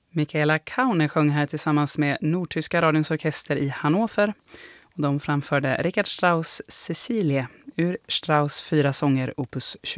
Michaela Kaune sjöng här tillsammans med Nordtyska radions orkester i Hannover. Och de framförde Richard Strauss Cecilie ur Strauss 4 sånger opus 20.